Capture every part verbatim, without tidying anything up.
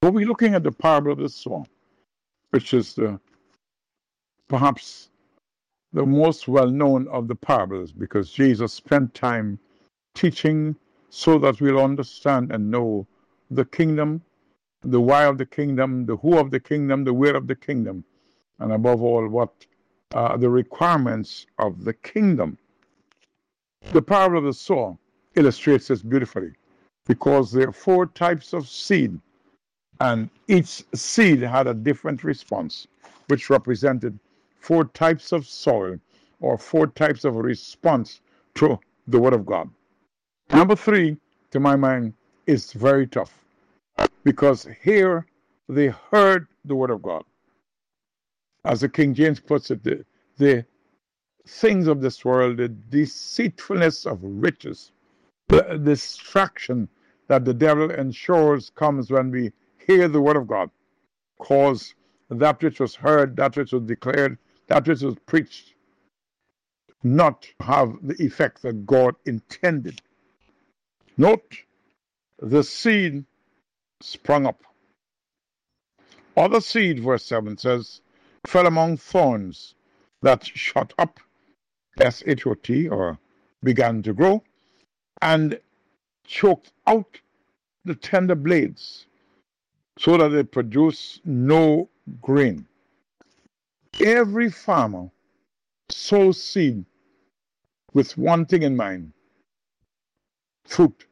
But we're looking at the parable of the sower, which is the perhaps the most well-known of the parables, because Jesus spent time teaching so that we'll understand and know the kingdom, the why of the kingdom, the who of the kingdom, the where of the kingdom, and above all, what are the requirements of the kingdom. The parable of the sower illustrates this beautifully, because there are four types of seed, and each seed had a different response, which represented four types of soil or four types of response to the Word of God. Number three, to my mind, is very tough, because here they heard the Word of God. As the King James puts it, the, the things of this world, the deceitfulness of riches, the distraction that the devil ensures comes when we hear the Word of God, cause that which was heard, that which was declared, that which was preached, not have the effect that God intended. Note, the seed sprung up. Other seed, verse seven says, fell among thorns that shot up, S H O T, or began to grow, and choked out the tender blades, so that they produce no grain. Every farmer sows seed with one thing in mind: fruit.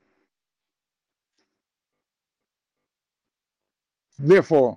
Therefore,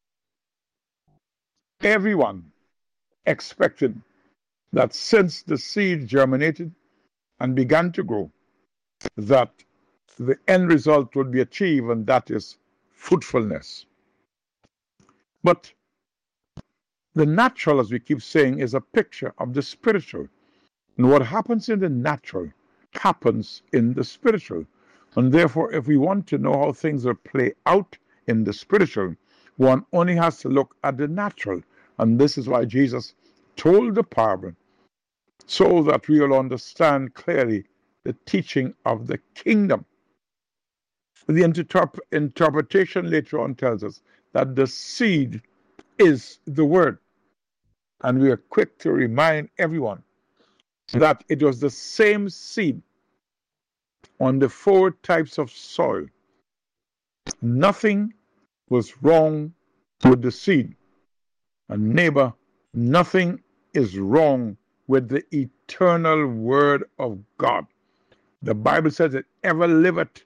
everyone expected that since the seed germinated and began to grow, that the end result would be achieved, and that is fruitfulness. But the natural, as we keep saying, is a picture of the spiritual. And what happens in the natural happens in the spiritual. And therefore, if we want to know how things will play out in the spiritual, one only has to look at the natural. And this is why Jesus told the parable, so that we will understand clearly the teaching of the kingdom. The interp- interpretation later on tells us that the seed is the word. And we are quick to remind everyone that it was the same seed on the four types of soil. Nothing was wrong with the seed. And neighbor, nothing is wrong with the eternal word of God. The Bible says it ever liveth.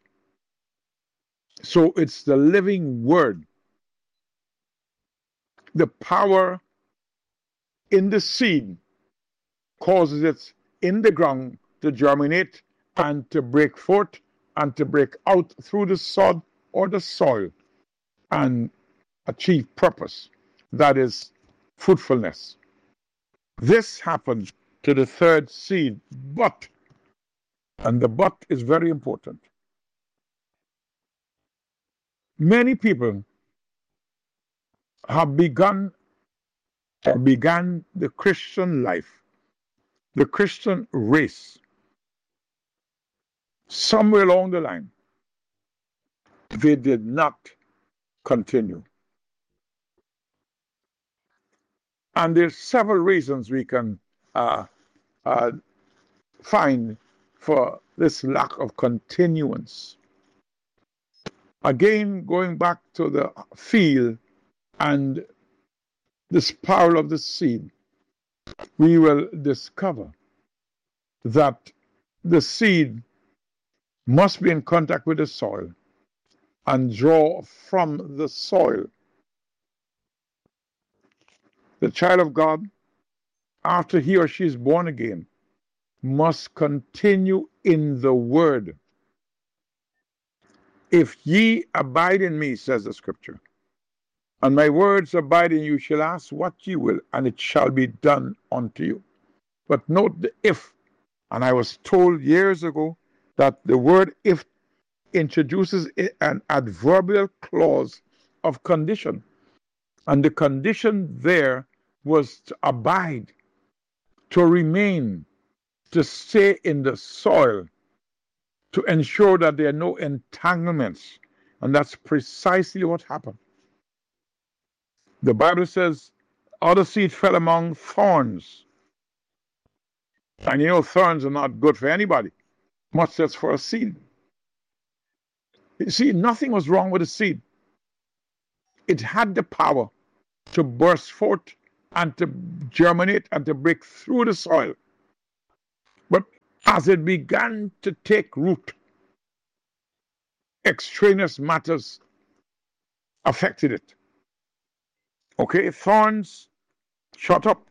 So it's the living word. The power in the seed causes it in the ground to germinate and to break forth and to break out through the sod or the soil and achieve purpose. That is fruitfulness. This happened to the third seed, but, and the but is very important. Many people have begun or began the Christian life, the Christian race, somewhere along the line. They did not continue. And there's several reasons we can uh, uh, find for this lack of continuance. Again, going back to the field and the spiral of the seed, we will discover that the seed must be in contact with the soil and draw from the soil. The child of God, after he or she is born again, must continue in the word. If ye abide in me, says the scripture, and my words abide in you, shall ask what ye will, and it shall be done unto you. But note the if. And I was told years ago that the word if introduces an adverbial clause of condition. And the condition there was to abide, to remain, to stay in the soil, to ensure that there are no entanglements And that's precisely what happened. The Bible says, other seed fell among thorns. And you know, thorns are not good for anybody, much less for a seed. You see, nothing was wrong with the seed. It had the power to burst forth and to germinate and to break through the soil. But as it began to take root, extraneous matters affected it. Okay, thorns shut up.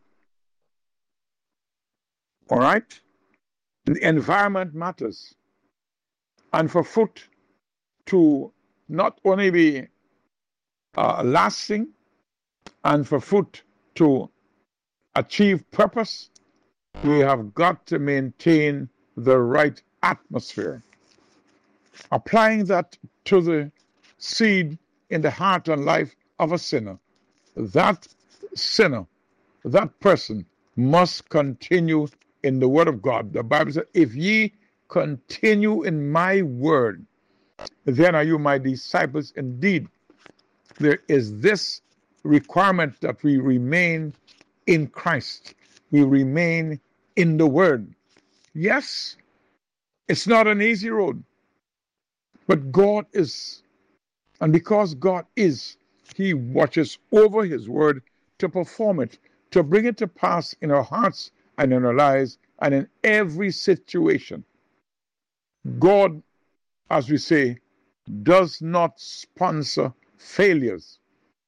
All right? The environment matters. And for fruit to not only be uh, lasting and for fruit to achieve purpose, we have got to maintain the right atmosphere. Applying that to the seed in the heart and life of a sinner, that sinner, that person must continue in the word of God. The Bible says, if ye continue in my word, then are you my disciples indeed. There is this requirement that we remain in Christ. We remain in the word. Yes, it's not an easy road, but God is. And because God is, he watches over his word to perform it, to bring it to pass in our hearts and in our lives and in every situation. God, as we say, does not sponsor failures.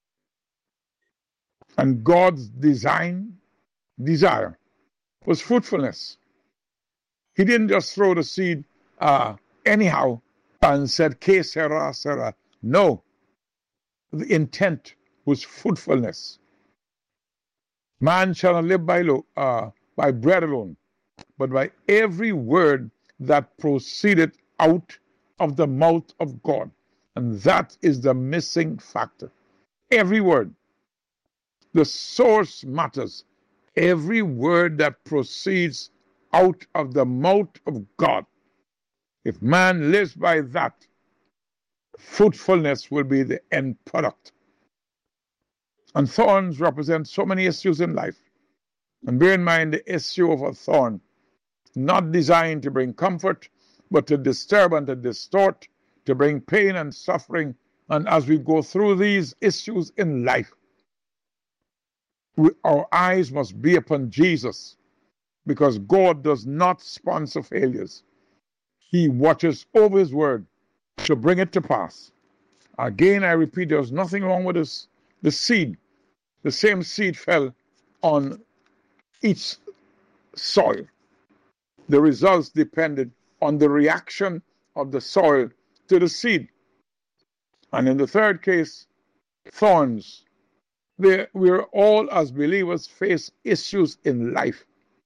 And God's design, desire, was fruitfulness. He didn't just throw the seed uh, anyhow and said, que sera, sera. No. The intent was fruitfulness. Man shall not live by, lo- uh, by bread alone, but by every word that proceeded out of the mouth of God. And that is the missing factor. Every word. The source matters. Every word that proceeds out of the mouth of God. If man lives by that, fruitfulness will be the end product. And thorns represent so many issues in life. And bear in mind the issue of a thorn, not designed to bring comfort, but to disturb and to distort, to bring pain and suffering. And as we go through these issues in life, we, our eyes must be upon Jesus, because God does not sponsor failures. He watches over his word to bring it to pass. Again, I repeat, there's nothing wrong with this. The seed, the same seed fell on each soil. The results depended on the reaction of the soil to the seed. And in the third case, thorns. We we're all, as believers, face issues in life.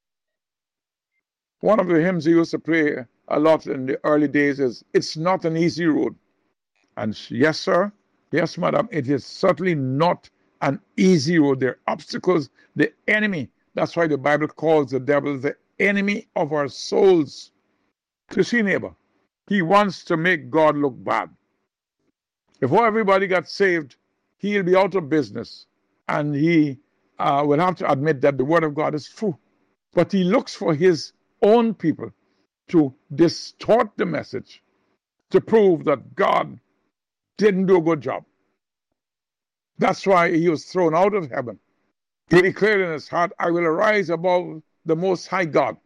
One of the hymns he used to play a lot in the early days is, "It's not an easy road." And yes, sir, yes, madam, it is certainly not an easy road. There are obstacles, the enemy. That's why the Bible calls the devil the enemy of our souls. You see, neighbor, he wants to make God look bad. If everybody got saved, he'll be out of business. And he uh, will have to admit that the word of God is true. But he looks for his own people to distort the message, to prove that God didn't do a good job. That's why he was thrown out of heaven. He declared in his heart, I will arise above the Most High God.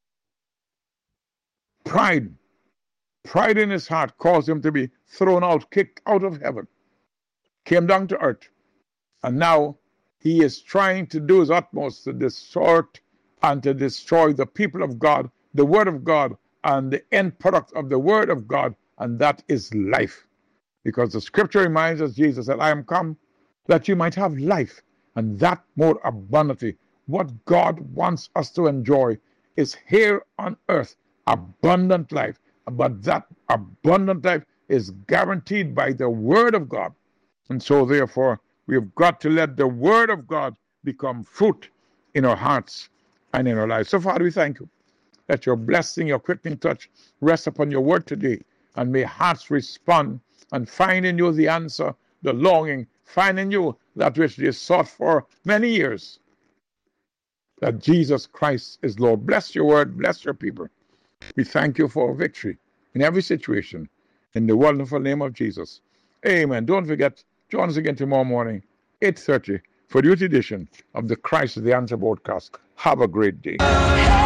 Pride, pride in his heart caused him to be thrown out, kicked out of heaven, came down to earth. And now he is trying to do his utmost to distort and to destroy the people of God, the word of God, and the end product of the word of God, and that is life. Because the scripture reminds us, Jesus said, I am come that you might have life, and that more abundantly. What God wants us to enjoy is here on earth, abundant life. But that abundant life is guaranteed by the word of God. And so therefore, we've got to let the word of God become fruit in our hearts and in our lives. So Father, we thank you that your blessing, your quickening touch rest upon your word today, and may hearts respond and find in you the answer, the longing, find in you that which they sought for many years, that Jesus Christ is Lord. Bless your word, bless your people. We thank you for victory in every situation, in the wonderful name of Jesus. Amen. Don't forget, join us again tomorrow morning, eight thirty, for the youth edition of the Christ is the Answer broadcast. Have a great day.